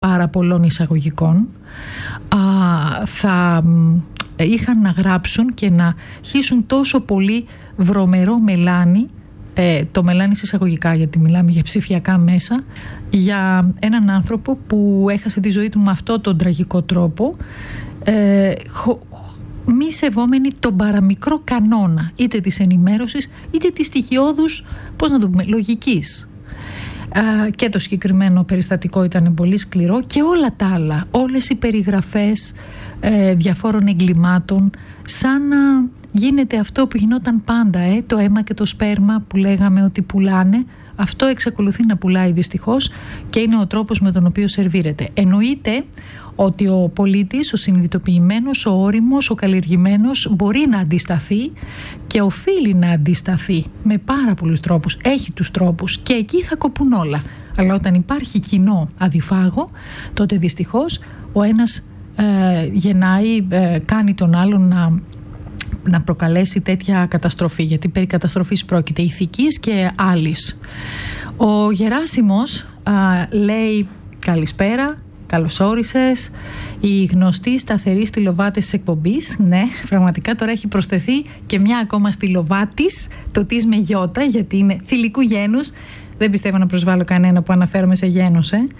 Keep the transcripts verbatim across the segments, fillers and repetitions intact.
πάρα πολλών εισαγωγικών α, θα είχαν να γράψουν και να χύσουν τόσο πολύ βρωμερό μελάνι, ε, το μελάνι εισαγωγικά γιατί μιλάμε για ψηφιακά μέσα, για έναν άνθρωπο που έχασε τη ζωή του με αυτόν τον τραγικό τρόπο, ε, χω, μη σεβόμενοι τον παραμικρό κανόνα είτε της ενημέρωσης είτε της στοιχειώδους, πώς να το πούμε, λογικής. Uh, και το συγκεκριμένο περιστατικό ήταν πολύ σκληρό και όλα τα άλλα, όλες οι περιγραφές ε, διαφόρων εγκλημάτων, σαν να γίνεται αυτό που γινόταν πάντα, ε, το αίμα και το σπέρμα που λέγαμε ότι πουλάνε, αυτό εξακολουθεί να πουλάει δυστυχώς και είναι ο τρόπος με τον οποίο σερβίρεται. Εννοείται ότι ο πολίτης, ο συνειδητοποιημένος, ο όριμος, ο καλλιεργημένος μπορεί να αντισταθεί και οφείλει να αντισταθεί με πάρα πολλούς τρόπους. Έχει τους τρόπους και εκεί θα κοπούν όλα. Αλλά όταν υπάρχει κοινό αδιφάγο, τότε δυστυχώς ο ένας ε, γεννάει, ε, κάνει τον άλλον να, να προκαλέσει τέτοια καταστροφή, γιατί περί καταστροφής πρόκειται, ηθικής και άλλης. Ο Γεράσιμος α, λέει καλησπέρα, καλώς όρισες, οι γνωστοί σταθεροί στυλοβάτες της εκπομπής. Ναι, πραγματικά τώρα έχει προσθεθεί και μια ακόμα στυλοβάτης, το της με γιώτα, γιατί είναι θηλυκού γένους. Δεν πιστεύω να προσβάλλω κανένα που αναφέρομαι σε γένος, ε.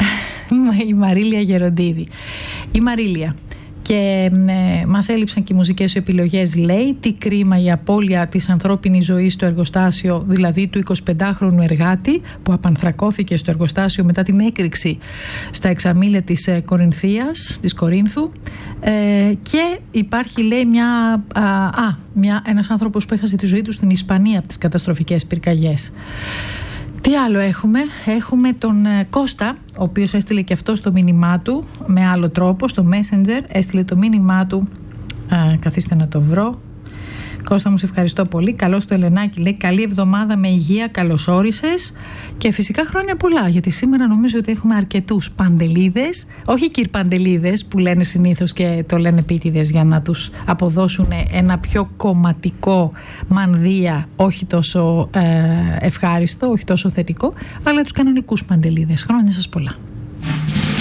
Η Μαρίλια Γεροντίδη. Η Μαρίλια. Και ε, μας έλειψαν και οι μουσικές σου επιλογές, λέει. Τι κρίμα η απώλεια της ανθρώπινης ζωής στο εργοστάσιο, δηλαδή του εικοσιπεντάχρονου εργάτη που απανθρακώθηκε στο εργοστάσιο μετά την έκρηξη στα εξαμήλια της ε, Κορινθίας, της Κορίνθου. Ε, και υπάρχει, λέει, μια, α, α, μια, ένας άνθρωπος που έχασε τη ζωή του στην Ισπανία από τις καταστροφικές πυρκαγιές. Τι άλλο έχουμε? Έχουμε τον ε, Κώστα, ο οποίος έστειλε και αυτό το μήνυμά του με άλλο τρόπο, στο Messenger, έστειλε το μήνυμά του, α, καθίστε να το βρω. Κώστα μου, σε ευχαριστώ πολύ. Καλώς το Ελενάκι, λέει, καλή εβδομάδα με υγεία, καλώς όρισες και φυσικά χρόνια πολλά, γιατί σήμερα νομίζω ότι έχουμε αρκετούς παντελίδες, όχι κυρπαντελίδες που λένε συνήθως και το λένε επίτηδες για να τους αποδώσουν ένα πιο κομματικό μανδύα, όχι τόσο ε, ευχάριστο, όχι τόσο θετικό, αλλά τους κανονικούς παντελίδες. Χρόνια σας πολλά.